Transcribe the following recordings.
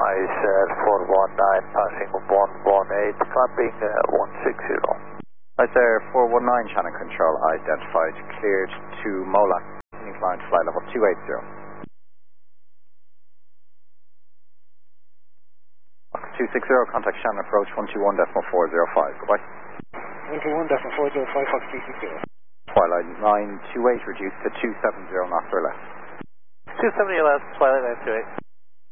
Ice 419 passing 118, clapping 160. Ice Air 419, Shannon Control, identified, cleared to Mola, inclined flight level 280. 260, contact Shannon approach 121.405, goodbye. 121.405, Fox 260. Twilight 928, reduced to 270 knots or less. 270 less, Twilight 928.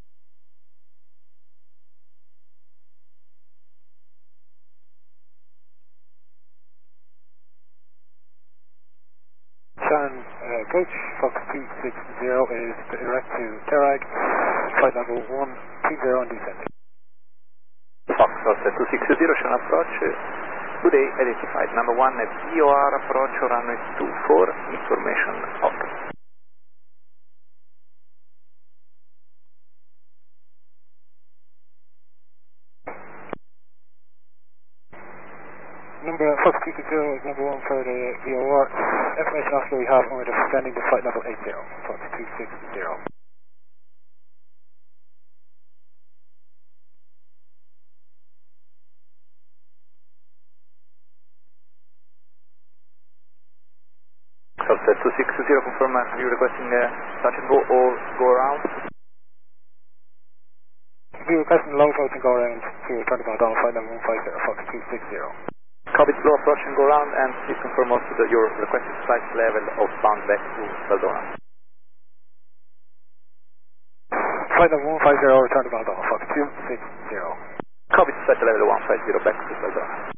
Shannon, approach Fox 260 is direct to Terag, flight level 120 and descending. Fox 260, Shannon approach. Good day, identified number 1, VOR approach runway 24, information out. Fox 260 is number 1 for the VOR. Information after we have, and we're descending to flight level 80, Fox 260. Fox 260, confirm, are you requesting touch and go or go around? We're requesting low approach and go around to return to Baldona, flight level 150, Fox 260. Copy, low approach and go around, and please confirm also that your requested flight level of bound back to Baldona. Flight level 150, return to Baldona, Fox 260. Copy, flight level 150 back to Baldona.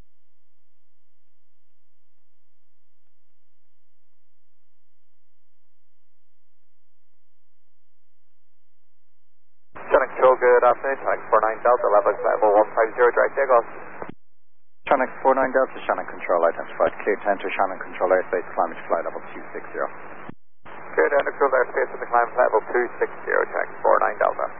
Shannon Control, good afternoon. Shannon 49 Delta, level level 150, direct takeoff. Shannon 49 Delta, Shannon Control, identified, cleared to enter Shannon Control airspace, climb to flight level 260. Cleared to enter control airspace with the climb level 260, Shannon 49 Delta.